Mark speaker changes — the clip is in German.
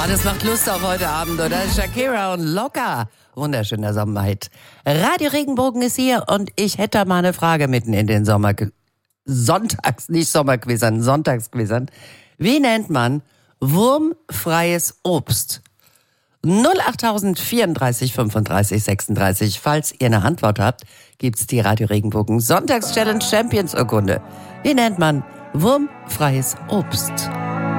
Speaker 1: Oh, das macht Lust auf heute Abend, oder? Shakira und Locker. Wunderschöner Sommerhit. Radio Regenbogen ist hier und ich hätte da mal eine Frage mitten in den Sonntagsquizern. Wie nennt man wurmfreies Obst? 08000 34 35 36. Falls ihr eine Antwort habt, gibt's die Radio Regenbogen Sonntagschallenge Champions Urkunde. Wie nennt man wurmfreies Obst?